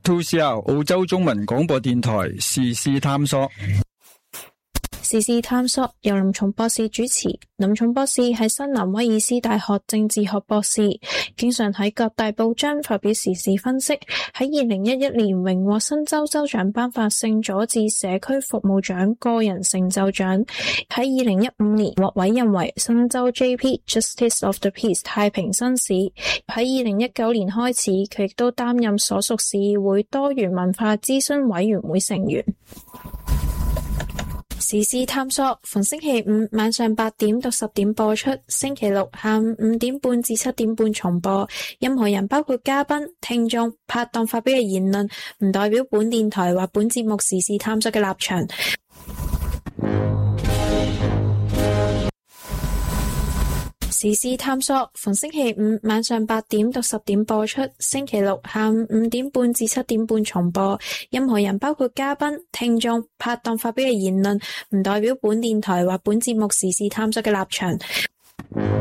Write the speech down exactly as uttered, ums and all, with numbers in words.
two C R 澳洲中文廣播電台時事探索。 時事探索由林松博士主持。林松博士係新南威爾斯大學政治學博士，經常喺各大報章發表時事分析。喺二零一一年榮獲新州州長頒發聖佐治社區服務獎個人成就獎。喺二零一五年獲委任為新州 J P Justice of the Peace 太平紳士。喺二零一九年開始，佢亦都擔任所屬市議會多元文化諮詢委員會成員。時事探索逢星期五晚上八點到十點播出，星期六下午五點半至七點半重播。任何人包括嘉賓、聽眾、拍檔發表嘅言論，唔代表本電台或本節目時事探索嘅立場。時事探索逢星期五晚上八點到十點播出，星期六下午五點半至七點半重播。任何人包括嘉賓、聽眾、拍檔發表嘅言論，唔代表本電台或本節目時事探索嘅立場。